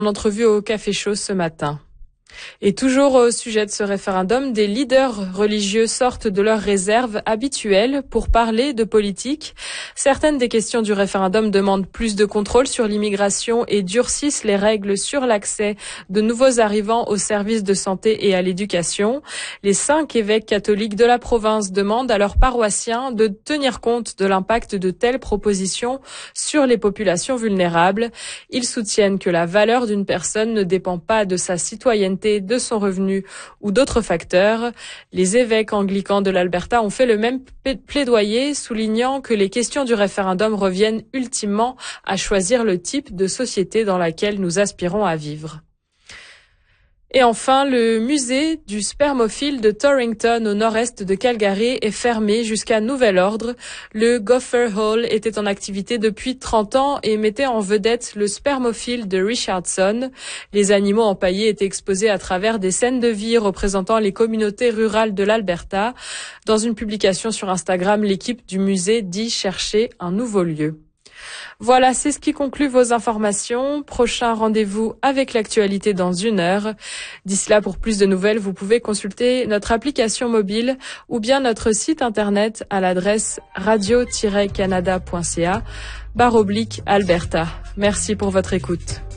En entrevue au Café Chaud ce matin. Et toujours au sujet de ce référendum, des leaders religieux sortent de leurs réserves habituelles pour parler de politique. Certaines des questions du référendum demandent plus de contrôle sur l'immigration et durcissent les règles sur l'accès de nouveaux arrivants aux services de santé et à l'éducation. Les 5 évêques catholiques de la province demandent à leurs paroissiens de tenir compte de l'impact de telles propositions sur les populations vulnérables. Ils soutiennent que la valeur d'une personne ne dépend pas de sa citoyenneté, de son revenu ou d'autres facteurs. Les évêques anglicans de l'Alberta ont fait le même plaidoyer, soulignant que les questions du référendum reviennent ultimement à choisir le type de société dans laquelle nous aspirons à vivre. Et enfin, le musée du spermophile de Torrington, au nord-est de Calgary, est fermé jusqu'à nouvel ordre. Le Gopher Hall était en activité depuis 30 ans et mettait en vedette le spermophile de Richardson. Les animaux empaillés étaient exposés à travers des scènes de vie représentant les communautés rurales de l'Alberta. Dans une publication sur Instagram, l'équipe du musée dit chercher un nouveau lieu. Voilà, c'est ce qui conclut vos informations. Prochain rendez-vous avec l'actualité dans 1 heure. D'ici là, pour plus de nouvelles, vous pouvez consulter notre application mobile ou bien notre site internet à l'adresse radio-canada.ca /Alberta. Merci pour votre écoute.